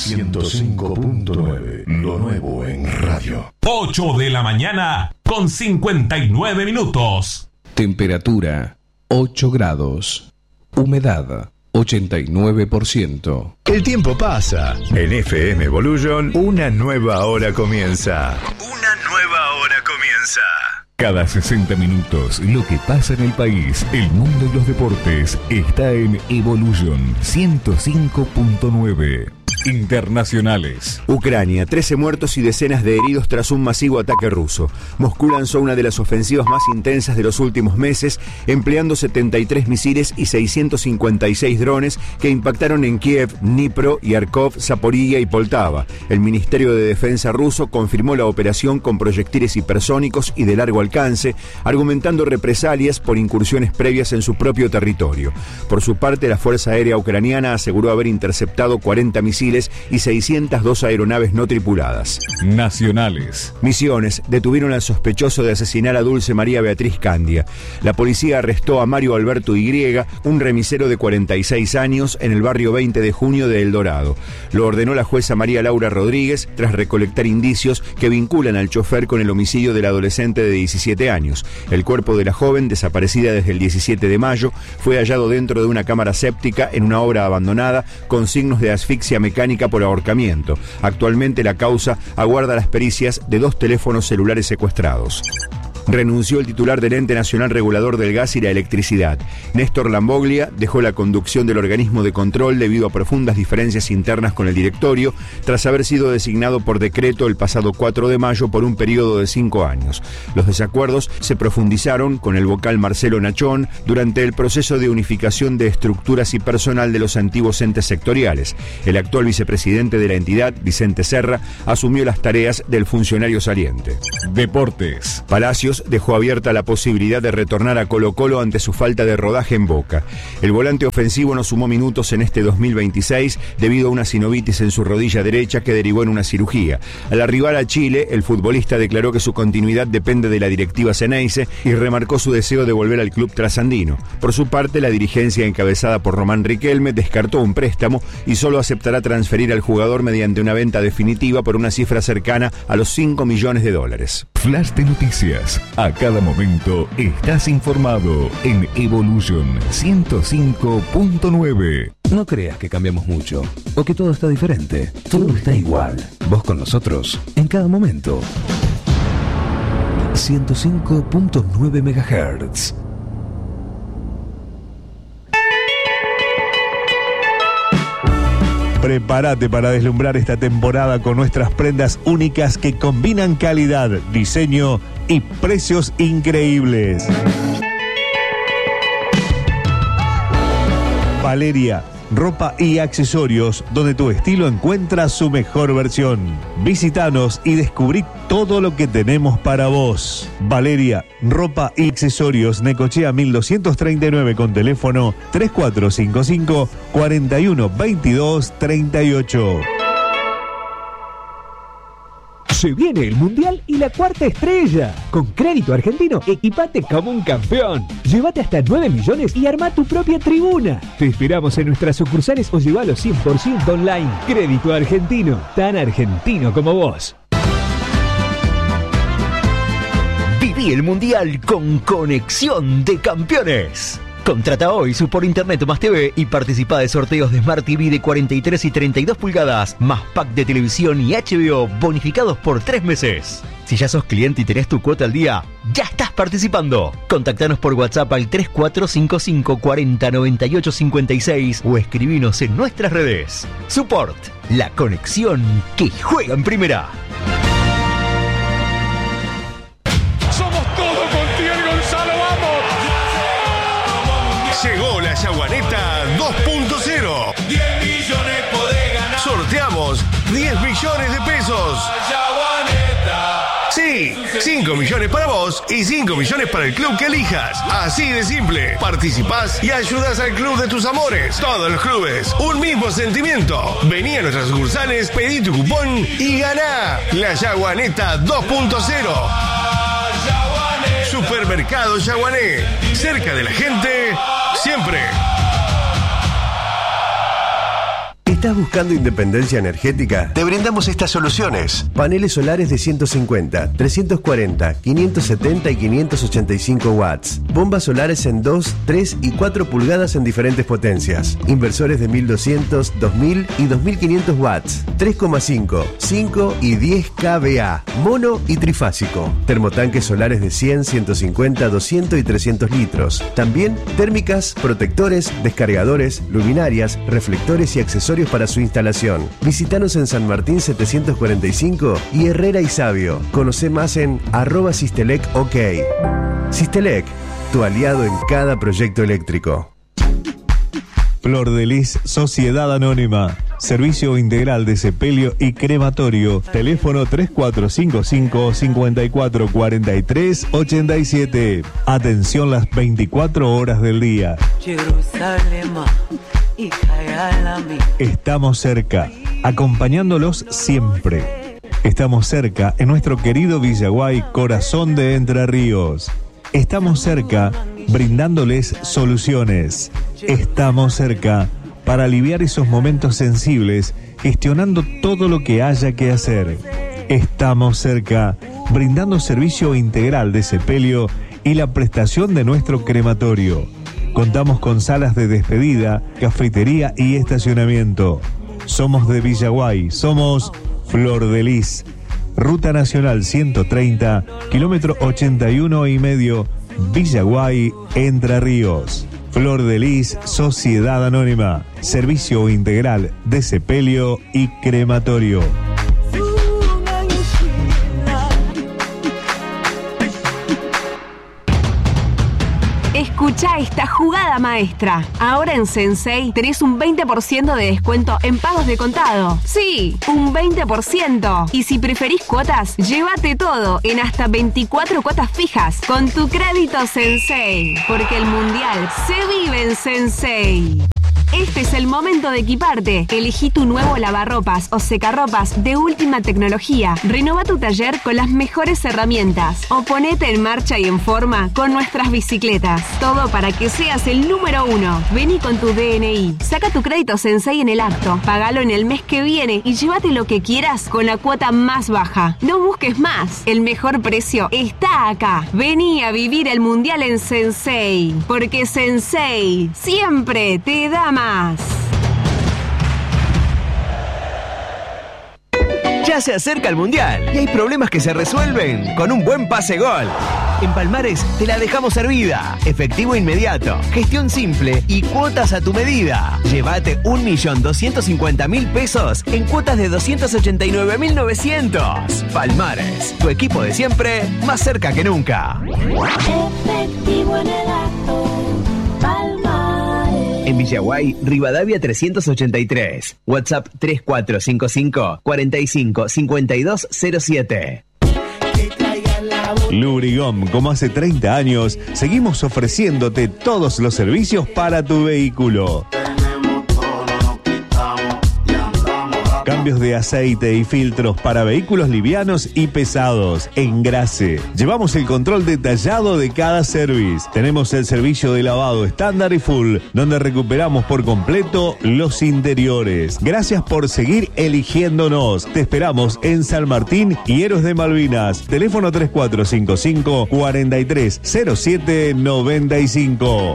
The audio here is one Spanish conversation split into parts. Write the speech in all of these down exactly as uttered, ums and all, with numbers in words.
ciento cinco punto nueve, lo nuevo en radio. ocho de la mañana con cincuenta y nueve minutos. Temperatura ocho grados. Humedad ochenta y nueve por ciento. El tiempo pasa. En F M Evolution, una nueva hora comienza. Una nueva hora comienza. Cada sesenta minutos, lo que pasa en el país, el mundo y los deportes, está en Evolution ciento cinco punto nueve. Internacionales. Ucrania, trece muertos y decenas de heridos tras un masivo ataque ruso. Moscú lanzó una de las ofensivas más intensas de los últimos meses, empleando setenta y tres misiles y seiscientos cincuenta y seis drones que impactaron en Kiev, Dnipro, Yarkov, Zaporilla y Poltava. El Ministerio de Defensa ruso confirmó la operación con proyectiles hipersónicos y de largo alcance, argumentando represalias por incursiones previas en su propio territorio. Por su parte, la Fuerza Aérea Ucraniana aseguró haber interceptado cuarenta misiles y seiscientas dos aeronaves no tripuladas. Nacionales. Misiones detuvieron al sospechoso de asesinar a Dulce María Beatriz Candia. La policía arrestó a Mario Alberto Y, un remisero de cuarenta y seis años, en el barrio veinte de junio de El Dorado. Lo ordenó la jueza María Laura Rodríguez tras recolectar indicios que vinculan al chofer con el homicidio del adolescente de diecisiete años. El cuerpo de la joven, desaparecida desde el diecisiete de mayo, fue hallado dentro de una cámara séptica en una obra abandonada con signos de asfixia mecánica por ahorcamiento. Actualmente la causa aguarda las pericias de dos teléfonos celulares secuestrados. Renunció el titular del Ente Nacional Regulador del Gas y la Electricidad. Néstor Lamboglia dejó la conducción del organismo de control debido a profundas diferencias internas con el directorio, tras haber sido designado por decreto el pasado cuatro de mayo por un periodo de cinco años. Los desacuerdos se profundizaron con el vocal Marcelo Nachón durante el proceso de unificación de estructuras y personal de los antiguos entes sectoriales. El actual vicepresidente de la entidad, Vicente Serra, asumió las tareas del funcionario saliente. Deportes. Palacios dejó abierta la posibilidad de retornar a Colo-Colo ante su falta de rodaje en Boca. El volante ofensivo no sumó minutos en este dos mil veintiséis debido a una sinovitis en su rodilla derecha que derivó en una cirugía. Al arribar a Chile, el futbolista declaró que su continuidad depende de la directiva Ceneice y remarcó su deseo de volver al club trasandino. Por su parte, la dirigencia encabezada por Román Riquelme descartó un préstamo y solo aceptará transferir al jugador mediante una venta definitiva por una cifra cercana a los cinco millones de dólares. Flash de noticias. A cada momento estás informado en Evolution ciento cinco punto nueve. No creas que cambiamos mucho o que todo está diferente. Todo está igual. Vos con nosotros en cada momento. ciento cinco punto nueve megahertz. Prepárate para deslumbrar esta temporada con nuestras prendas únicas que combinan calidad, diseño y precios increíbles. Valeria, ropa y accesorios donde tu estilo encuentra su mejor versión. Visítanos y descubrí todo lo que tenemos para vos. Valeria, ropa y accesorios, Necochea mil doscientos treinta y nueve con teléfono tres cuatro cinco cinco, cuatro uno dos dos, tres ocho. Se viene el Mundial y la cuarta estrella. Con Crédito Argentino, equipate como un campeón. Llévate hasta nueve millones y arma tu propia tribuna. Te esperamos en nuestras sucursales o llévalo cien por ciento online. Crédito Argentino, tan argentino como vos. Viví el Mundial con Conexión de Campeones. Contrata hoy su por internet más T V y participa de sorteos de Smart T V de cuarenta y tres y treinta y dos pulgadas, más pack de televisión y H B O bonificados por tres meses. Si ya sos cliente y tenés tu cuota al día, ya estás participando. Contactanos por WhatsApp al tres cuatro cinco cinco, cuarenta, noventa y ocho, cincuenta y seis o escribinos en nuestras redes. Support, la conexión que juega en primera. Llegó la Yaguaneta dos punto cero. diez millones podés ganar. Sorteamos diez millones de pesos. Yaguaneta. Sí, cinco millones para vos y cinco millones para el club que elijas. Así de simple. Participás y ayudás al club de tus amores. Todos los clubes, un mismo sentimiento. Vení a nuestras sucursales, pedí tu cupón y ganá la Yaguaneta dos punto cero. Supermercado Yaguané. Cerca de la gente, siempre. ¿Estás buscando independencia energética? Te brindamos estas soluciones. Paneles solares de ciento cincuenta, trescientos cuarenta, quinientos setenta y quinientos ochenta y cinco watts. Bombas solares en dos, tres y cuatro pulgadas en diferentes potencias. Inversores de mil doscientos, dos mil y dos mil quinientos watts. tres coma cinco, cinco y diez kVA. Mono y trifásico. Termotanques solares de cien, ciento cincuenta, doscientos y trescientos litros. También térmicas, protectores, descargadores, luminarias, reflectores y accesorios para su instalación. Visítanos en San Martín setecientos cuarenta y cinco y Herrera y Sabio. Conoce más en arroba Sistelec OK. Sistelec, tu aliado en cada proyecto eléctrico. Flor de Lis Sociedad Anónima. Servicio integral de sepelio y crematorio. Teléfono tres cuatro cinco cinco, cinco cuatro cuatro tres, ocho siete. Atención las veinticuatro horas del día. Estamos cerca, acompañándolos siempre. Estamos cerca en nuestro querido Villaguay, corazón de Entre Ríos. Estamos cerca, brindándoles soluciones. Estamos cerca para aliviar esos momentos sensibles, gestionando todo lo que haya que hacer. Estamos cerca, brindando servicio integral de sepelio y la prestación de nuestro crematorio. Contamos con salas de despedida, cafetería y estacionamiento. Somos de Villaguay, somos Flor de Lis. Ruta Nacional ciento treinta, kilómetro ochenta y uno y medio, Villaguay, Entre Ríos. Flor de Lis Sociedad Anónima. Servicio integral de sepelio y crematorio. Escucha esta jugada maestra. Ahora en Sensei tenés un veinte por ciento de descuento en pagos de contado. Sí, un veinte por ciento. Y si preferís cuotas, llévate todo en hasta veinticuatro cuotas fijas con tu crédito Sensei. Porque el mundial se vive en Sensei. Este es el momento de equiparte. Elegí tu nuevo lavarropas o secarropas de última tecnología. Renova tu taller con las mejores herramientas. O ponete en marcha y en forma con nuestras bicicletas. Todo para que seas el número uno. Vení con tu D N I. Saca tu crédito Sensei en el acto. Pagalo en el mes que viene y llévate lo que quieras con la cuota más baja. No busques más. El mejor precio está acá. Vení a vivir el mundial en Sensei. Porque Sensei siempre te da más. Ya se acerca el Mundial y hay problemas que se resuelven con un buen pase gol. En Palmares te la dejamos servida. Efectivo inmediato, gestión simple y cuotas a tu medida. Llévate un millón doscientos cincuenta mil pesos en cuotas de doscientos ochenta y nueve mil novecientos. Palmares, tu equipo de siempre, más cerca que nunca. Efectivo en el acto. En Villaguay, Rivadavia trescientos ochenta y tres. WhatsApp tres cuatro cinco cinco, cuarenta y cinco, cincuenta y dos cero siete. Lubrigom, como hace treinta años, seguimos ofreciéndote todos los servicios para tu vehículo. Cambios de aceite y filtros para vehículos livianos y pesados. Engrase. Llevamos el control detallado de cada service. Tenemos el servicio de lavado estándar y full, donde recuperamos por completo los interiores. Gracias por seguir eligiéndonos. Te esperamos en San Martín y Héroes de Malvinas. Teléfono tres cuatro cinco cinco, cuarenta y tres cero siete noventa y cinco.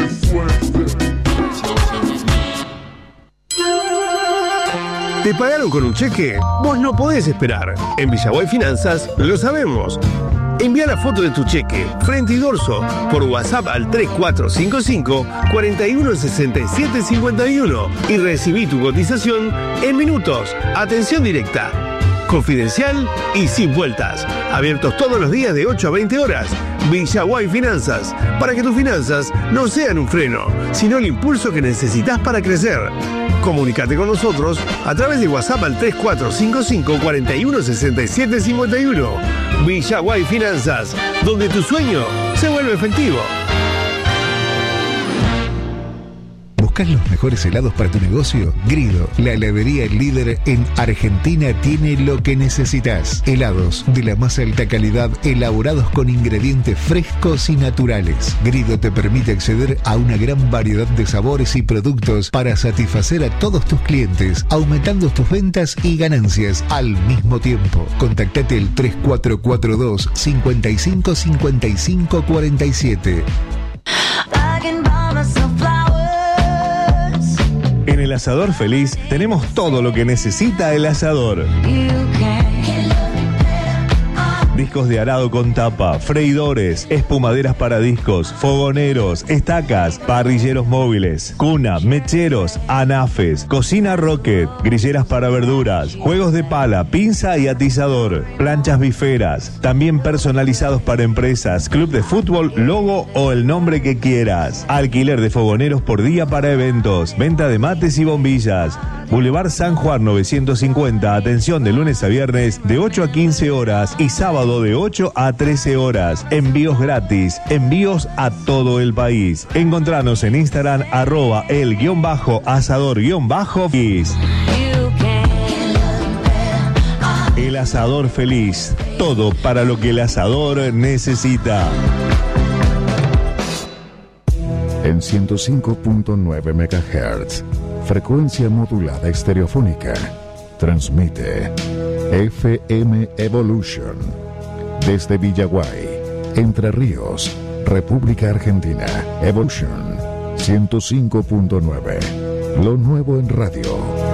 ¿Te pagaron con un cheque? Vos no podés esperar. En Villaguay Finanzas lo sabemos. Envía la foto de tu cheque, frente y dorso, por WhatsApp al tres cuatro cinco cinco, cuarenta y uno, sesenta y siete cincuenta y uno y recibí tu cotización en minutos. Atención directa, confidencial y sin vueltas. Abiertos todos los días de ocho a veinte horas. Villaguay Finanzas, para que tus finanzas no sean un freno, sino el impulso que necesitas para crecer. Comunicate con nosotros a través de WhatsApp al tres cuatro cinco cinco, cuarenta y uno, sesenta y siete cincuenta y uno. Villaguay Finanzas, donde tu sueño se vuelve efectivo. ¿Buscas los mejores helados para tu negocio? Grido, la heladería líder en Argentina, tiene lo que necesitas. Helados de la más alta calidad, elaborados con ingredientes frescos y naturales. Grido te permite acceder a una gran variedad de sabores y productos para satisfacer a todos tus clientes, aumentando tus ventas y ganancias al mismo tiempo. Contactate al tres cuatro cuatro dos, cinco cinco cinco cinco cuatro siete. En el Asador Feliz tenemos todo lo que necesita el asador. Discos de arado con tapa, freidores, espumaderas para discos, fogoneros, estacas, parrilleros móviles, cuna, mecheros, anafes, cocina rocket, grilleras para verduras, juegos de pala, pinza y atizador, planchas biferas, también personalizados para empresas, club de fútbol, logo o el nombre que quieras. Alquiler de fogoneros por día para eventos, venta de mates y bombillas. Boulevard San Juan novecientos cincuenta, atención de lunes a viernes de ocho a quince horas y sábado de ocho a trece horas. Envíos gratis, envíos a todo el país. Encontranos en Instagram arroba el guión bajo asador guión bajo feliz. El Asador Feliz, todo para lo que el asador necesita. En ciento cinco punto nueve megahertz, frecuencia modulada estereofónica, transmite F M Evolution desde Villaguay, Entre Ríos, República Argentina. Evolution ciento cinco punto nueve, lo nuevo en radio.